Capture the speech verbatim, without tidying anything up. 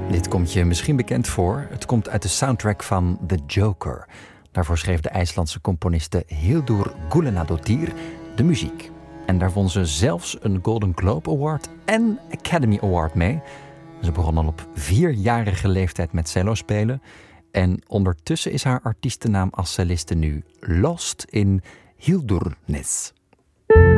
Dit komt je misschien bekend voor. Het komt uit de soundtrack van The Joker. Daarvoor schreef de IJslandse componiste Hildur Guðnadóttir de muziek. En daar won ze zelfs een Golden Globe Award en Academy Award mee. Ze begon al op vierjarige leeftijd met cello spelen. En ondertussen is haar artiestennaam als celliste nu Lost in Hildurnes.